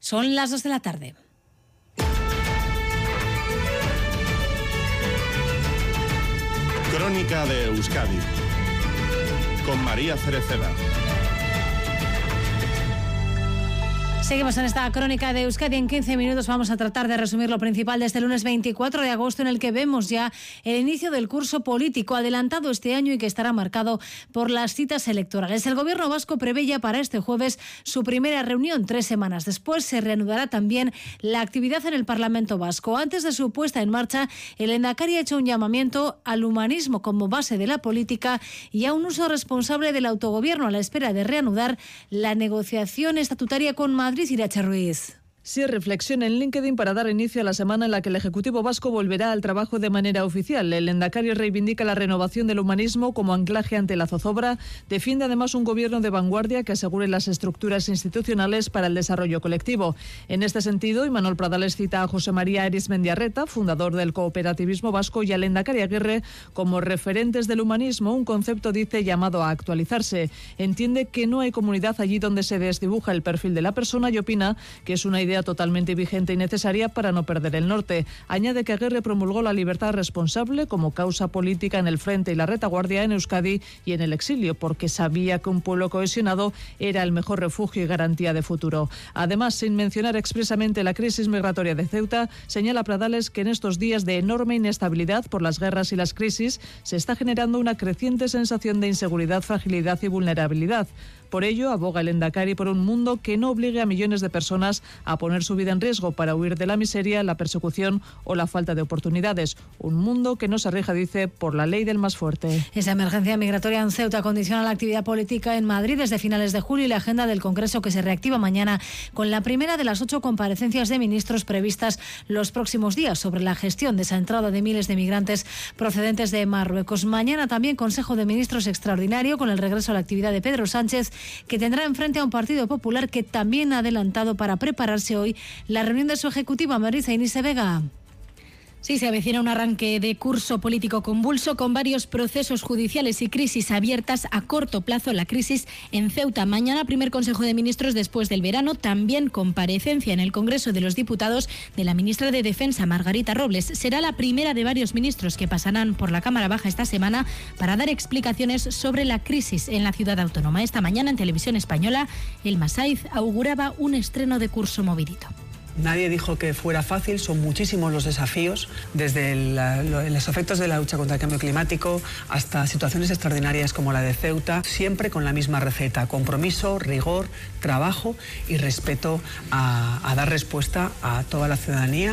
Son las 2 de la tarde. Crónica de Euskadi con María Cereceda. Seguimos en esta crónica de Euskadi. En 15 minutos vamos a tratar de resumir lo principal de este lunes 24 de agosto, en el que vemos ya el inicio del curso político adelantado este año y que estará marcado por las citas electorales. El gobierno vasco prevé ya para este jueves su primera reunión. 3 semanas después se reanudará también la actividad en el Parlamento vasco. Antes de su puesta en marcha, el Lehendakari ha hecho un llamamiento al humanismo como base de la política y a un uso responsable del autogobierno, a la espera de reanudar la negociación estatutaria con Madrid. Irache Ruiz. Sí, reflexión en LinkedIn para dar inicio a la semana en la que el Ejecutivo vasco volverá al trabajo de manera oficial. El Lehendakari reivindica la renovación del humanismo como anclaje ante la zozobra. Defiende además un gobierno de vanguardia que asegure las estructuras institucionales para el desarrollo colectivo. En este sentido, Imanol Pradales cita a José María Arizmendiarreta, fundador del cooperativismo vasco, y al Lehendakari Aguirre como referentes del humanismo, un concepto, dice, llamado a actualizarse. Entiende que no hay comunidad allí donde se desdibuja el perfil de la persona y opina que es una idea totalmente vigente y necesaria para no perder el norte. Añade que Aguirre promulgó la libertad responsable como causa política en el frente y la retaguardia en Euskadi y en el exilio, porque sabía que un pueblo cohesionado era el mejor refugio y garantía de futuro. Además, sin mencionar expresamente la crisis migratoria de Ceuta, señala Pradales que en estos días de enorme inestabilidad por las guerras y las crisis se está generando una creciente sensación de inseguridad, fragilidad y vulnerabilidad. Por ello, aboga el Lehendakari por un mundo que no obligue a millones de personas a poner su vida en riesgo para huir de la miseria, la persecución o la falta de oportunidades. Un mundo que no se rija, dice, por la ley del más fuerte. Esa emergencia migratoria en Ceuta condiciona la actividad política en Madrid desde finales de julio y la agenda del Congreso, que se reactiva mañana con la primera de las 8 comparecencias de ministros previstas los próximos días sobre la gestión de esa entrada de miles de migrantes procedentes de Marruecos. Mañana también Consejo de Ministros extraordinario con el regreso a la actividad de Pedro Sánchez, que tendrá enfrente a un Partido Popular que también ha adelantado para prepararse hoy la reunión de su ejecutiva. Marisa Inise Vega. Sí, se avecina un arranque de curso político convulso con varios procesos judiciales y crisis abiertas a corto plazo. La crisis en Ceuta. Mañana primer Consejo de Ministros después del verano. También comparecencia en el Congreso de los Diputados de la ministra de Defensa, Margarita Robles. Será la primera de varios ministros que pasarán por la Cámara Baja esta semana para dar explicaciones sobre la crisis en la ciudad autónoma. Esta mañana en Televisión Española, el Masaiz auguraba un estreno de curso movidito. Nadie dijo que fuera fácil, son muchísimos los desafíos, desde los efectos de la lucha contra el cambio climático hasta situaciones extraordinarias como la de Ceuta, siempre con la misma receta: compromiso, rigor, trabajo y respeto a dar respuesta a toda la ciudadanía.